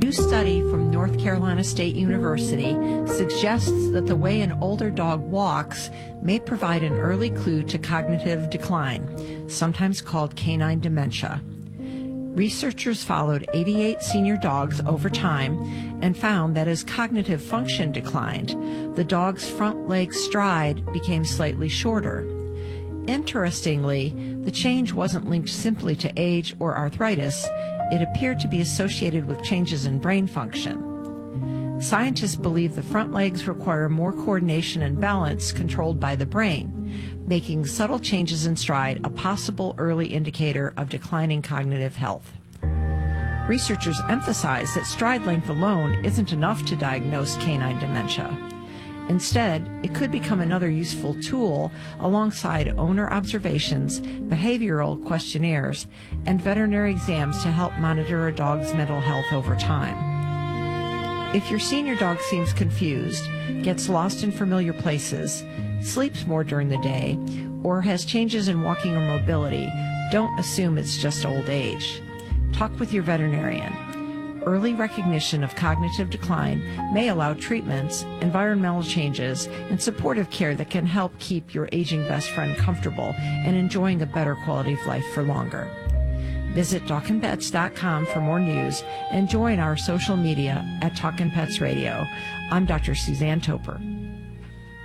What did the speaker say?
new study from North Carolina State University suggests that the way an older dog walks may provide an early clue to cognitive decline, sometimes called canine dementia. Researchers followed 88 senior dogs over time and found that as cognitive function declined, the dog's front leg stride became slightly shorter. Interestingly, the change wasn't linked simply to age or arthritis. It appeared to be associated with changes in brain function. Scientists believe the front legs require more coordination and balance controlled by the brain, making subtle changes in stride a possible early indicator of declining cognitive health. Researchers emphasize that stride length alone isn't enough to diagnose canine dementia. Instead, it could become another useful tool alongside owner observations, behavioral questionnaires, and veterinary exams to help monitor a dog's mental health over time. If your senior dog seems confused, gets lost in familiar places, sleeps more during the day, or has changes in walking or mobility, don't assume it's just old age. Talk with your veterinarian. Early recognition of cognitive decline may allow treatments, environmental changes, and supportive care that can help keep your aging best friend comfortable and enjoying a better quality of life for longer. Visit TalkinPets.com for more news and join our social media at Talkin' Pets Radio. I'm Dr. Suzanne Topper.